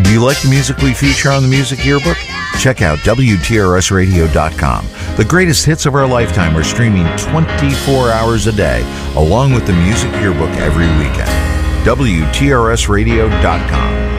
Do you like the music we feature on the Music Yearbook? Check out WTRSradio.com. The greatest hits of our lifetime are streaming 24 hours a day, along with the Music Yearbook every weekend. WTRSradio.com.